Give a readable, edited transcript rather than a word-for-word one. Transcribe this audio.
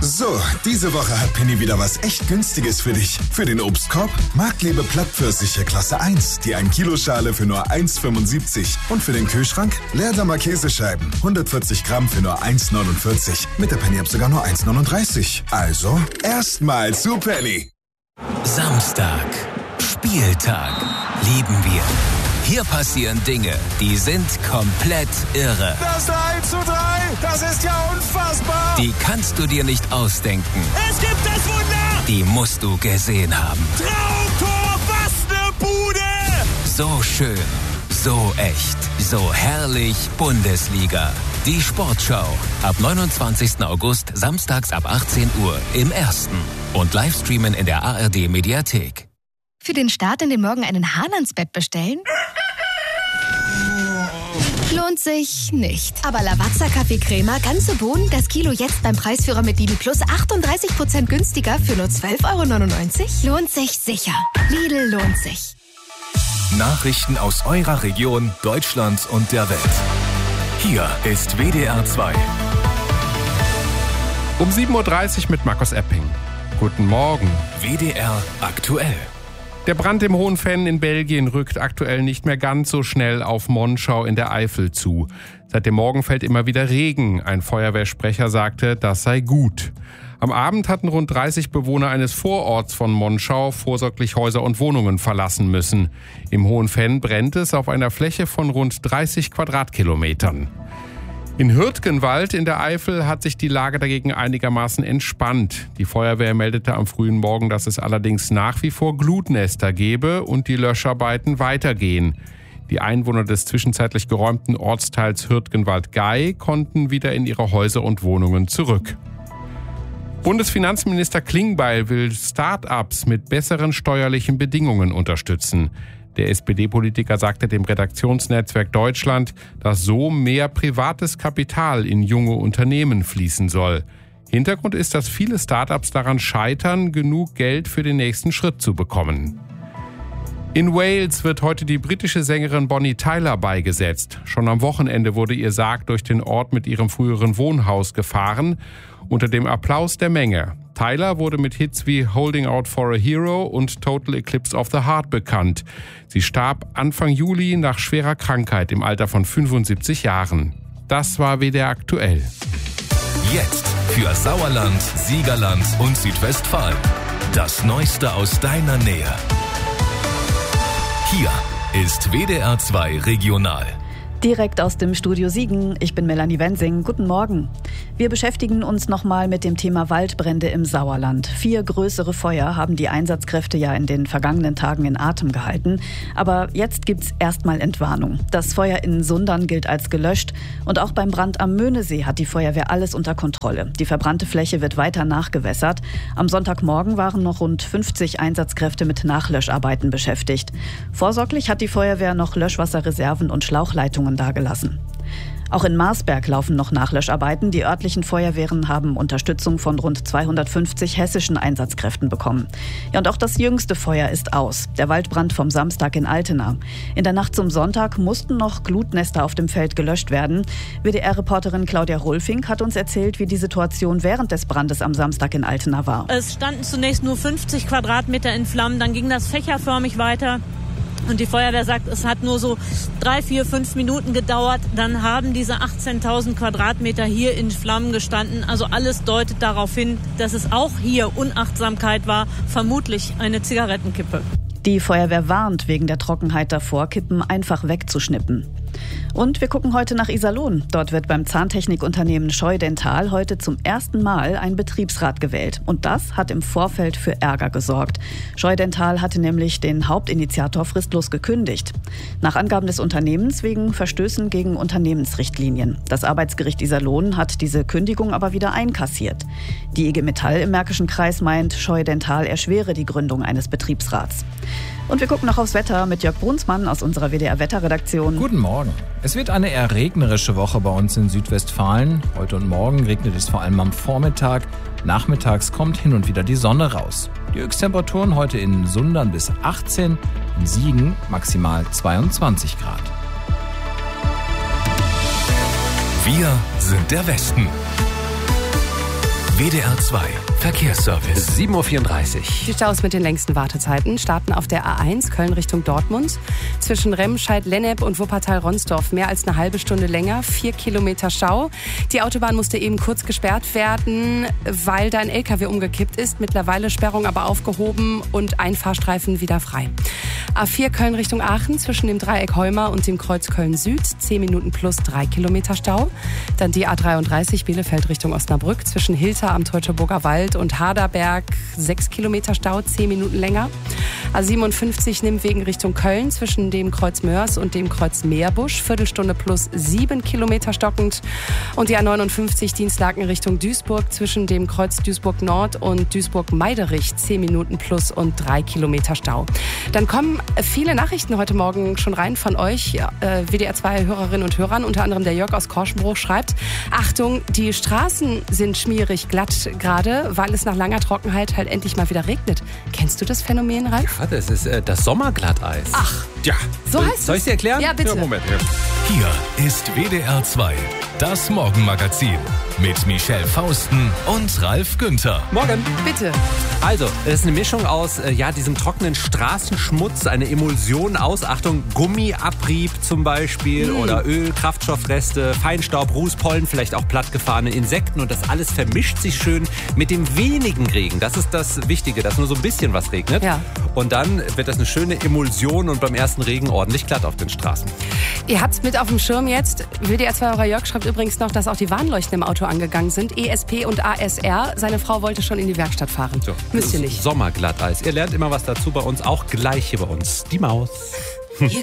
So, diese Woche hat Penny wieder was echt Günstiges für dich. Für den Obstkorb Marktliebe Plattpfirsiche Klasse 1, die 1 Kilo Schale für nur 1,75. Und für den Kühlschrank Leerdammer Käsescheiben, 140 Gramm für nur 1,49. Mit der Penny-App sogar nur 1,39. Also, erstmal zu Penny. Samstag, Spieltag, lieben wir. Hier passieren Dinge, die sind komplett irre. Das 3:3, das ist ja unfassbar. Die kannst du dir nicht ausdenken. Es gibt das Wunder. Die musst du gesehen haben. Traumtor, was ne Bude. So schön, so echt, so herrlich Bundesliga. Die Sportschau. Ab 29. August, samstags ab 18 Uhr im Ersten. Und Livestreamen in der ARD-Mediathek. Für den Start in den Morgen einen Hahn ans Bett bestellen? Lohnt sich nicht. Aber Lavazza Kaffeecrema, ganze Bohnen, das Kilo jetzt beim Preisführer mit Lidl Plus 38% günstiger für nur 12,99 €? Lohnt sich sicher. Lidl lohnt sich. Nachrichten aus eurer Region, Deutschland und der Welt. Hier ist WDR 2. Um 7:30 Uhr mit Markus Epping. Guten Morgen. WDR aktuell. Der Brand im Hohenfenn in Belgien rückt aktuell nicht mehr ganz so schnell auf Monschau in der Eifel zu. Seit dem Morgen fällt immer wieder Regen. Ein Feuerwehrsprecher sagte, das sei gut. Am Abend hatten rund 30 Bewohner eines Vororts von Monschau vorsorglich Häuser und Wohnungen verlassen müssen. Im Hohenfenn brennt es auf einer Fläche von rund 30 Quadratkilometern. In Hürtgenwald in der Eifel hat sich die Lage dagegen einigermaßen entspannt. Die Feuerwehr meldete am frühen Morgen, dass es allerdings nach wie vor Glutnester gebe und die Löscharbeiten weitergehen. Die Einwohner des zwischenzeitlich geräumten Ortsteils Hürtgenwald-Gey konnten wieder in ihre Häuser und Wohnungen zurück. Bundesfinanzminister Klingbeil will Start-ups mit besseren steuerlichen Bedingungen unterstützen. Der SPD-Politiker sagte dem Redaktionsnetzwerk Deutschland, dass so mehr privates Kapital in junge Unternehmen fließen soll. Hintergrund ist, dass viele Start-ups daran scheitern, genug Geld für den nächsten Schritt zu bekommen. In Wales wird heute die britische Sängerin Bonnie Tyler beigesetzt. Schon am Wochenende wurde ihr Sarg durch den Ort mit ihrem früheren Wohnhaus gefahren, unter dem Applaus der Menge. Tyler wurde mit Hits wie Holding Out for a Hero und Total Eclipse of the Heart bekannt. Sie starb Anfang Juli nach schwerer Krankheit im Alter von 75 Jahren. Das war WDR aktuell. Jetzt für Sauerland, Siegerland und Südwestfalen. Das Neueste aus deiner Nähe. Hier ist WDR 2 Regional. Direkt aus dem Studio Siegen. Ich bin Melanie Wensing. Guten Morgen. Wir beschäftigen uns nochmal mit dem Thema Waldbrände im Sauerland. 4 größere Feuer haben die Einsatzkräfte ja in den vergangenen Tagen in Atem gehalten. Aber jetzt gibt's erstmal Entwarnung. Das Feuer in Sundern gilt als gelöscht. Und auch beim Brand am Möhnesee hat die Feuerwehr alles unter Kontrolle. Die verbrannte Fläche wird weiter nachgewässert. Am Sonntagmorgen waren noch rund 50 Einsatzkräfte mit Nachlöscharbeiten beschäftigt. Vorsorglich hat die Feuerwehr noch Löschwasserreserven und Schlauchleitungen dagelassen. Auch in Marsberg laufen noch Nachlöscharbeiten. Die örtlichen Feuerwehren haben Unterstützung von rund 250 hessischen Einsatzkräften bekommen. Ja, und auch das jüngste Feuer ist aus. Der Waldbrand vom Samstag in Altena. In der Nacht zum Sonntag mussten noch Glutnester auf dem Feld gelöscht werden. WDR-Reporterin Claudia Rolfing hat uns erzählt, wie die Situation während des Brandes am Samstag in Altena war. Es standen zunächst nur 50 Quadratmeter in Flammen, dann ging das fächerförmig weiter. Und die Feuerwehr sagt, es hat nur so 3, 4, 5 Minuten gedauert. Dann haben diese 18.000 Quadratmeter hier in Flammen gestanden. Also alles deutet darauf hin, dass es auch hier Unachtsamkeit war, vermutlich eine Zigarettenkippe. Die Feuerwehr warnt wegen der Trockenheit davor, Kippen einfach wegzuschnippen. Und wir gucken heute nach Iserlohn. Dort wird beim Zahntechnikunternehmen Scheu Dental heute zum ersten Mal ein Betriebsrat gewählt. Und das hat im Vorfeld für Ärger gesorgt. Scheu Dental hatte nämlich den Hauptinitiator fristlos gekündigt. Nach Angaben des Unternehmens wegen Verstößen gegen Unternehmensrichtlinien. Das Arbeitsgericht Iserlohn hat diese Kündigung aber wieder einkassiert. Die IG Metall im Märkischen Kreis meint, Scheu Dental erschwere die Gründung eines Betriebsrats. Und wir gucken noch aufs Wetter mit Jörg Brunsmann aus unserer WDR-Wetterredaktion. Guten Morgen. Es wird eine eher regnerische Woche bei uns in Südwestfalen. Heute und morgen regnet es vor allem am Vormittag. Nachmittags kommt hin und wieder die Sonne raus. Die Höchsttemperaturen heute in Sundern bis 18, in Siegen maximal 22 Grad. Wir sind der Westen. WDR 2 Verkehrsservice. 7:34 Uhr. Die Staus mit den längsten Wartezeiten starten auf der A1 Köln Richtung Dortmund. Zwischen Remscheid-Lennep und Wuppertal-Ronsdorf mehr als eine halbe Stunde länger. 4 Kilometer Stau. Die Autobahn musste eben kurz gesperrt werden, weil da ein LKW umgekippt ist. Mittlerweile Sperrung aber aufgehoben und ein Fahrstreifen wieder frei. A4 Köln Richtung Aachen zwischen dem Dreieck Heuma und dem Kreuz Köln Süd. 10 Minuten plus 3 Kilometer Stau. Dann die A33 Bielefeld Richtung Osnabrück zwischen Hilter am Teutoburger Wald und Harderberg 6 Kilometer Stau, 10 Minuten länger. A57 Nimwegen Richtung Köln zwischen dem Kreuz Mörs und dem Kreuz Meerbusch, Viertelstunde plus 7 Kilometer stockend. Und die A59 Dienstlaken Richtung Duisburg zwischen dem Kreuz Duisburg Nord und Duisburg Meiderich, 10 Minuten plus und 3 Kilometer Stau. Dann kommen viele Nachrichten heute Morgen schon rein von euch, WDR 2 Hörerinnen und Hörern. Unter anderem der Jörg aus Korschenbruch schreibt: Achtung, die Straßen sind schmierig glatt gerade, weil es nach langer Trockenheit halt endlich mal wieder regnet. Kennst du das Phänomen, Ralf? Ja, das ist das Sommerglatteis. Ach, ja. So heißt es. Soll ich dir erklären? Ja, bitte. Ja, Moment. Ja. Hier ist WDR 2, das Morgenmagazin mit Michelle Fausten und Ralf Günther. Morgen. Bitte. Also, es ist eine Mischung aus diesem trockenen Straßenschmutz, eine Emulsion aus, Achtung, Gummiabrieb zum Beispiel oder Öl, Kraftstoffreste, Feinstaub, Ruß, Pollen, vielleicht auch plattgefahrene Insekten und das alles vermischt sich schön mit dem wenigen Regen. Das ist das Wichtige, dass nur so ein bisschen was regnet. Ja. Und dann wird das eine schöne Emulsion und beim ersten Regen ordentlich glatt auf den Straßen. Ihr habt's mit auf dem Schirm jetzt. WDR 2 Jörg schreibt übrigens noch, dass auch die Warnleuchten im Auto angegangen sind. ESP und ASR. Seine Frau wollte schon in die Werkstatt fahren. So, müsst ihr nicht. Sommerglatteis. Ihr lernt immer was dazu bei uns, auch gleich hier bei uns. Die Maus. You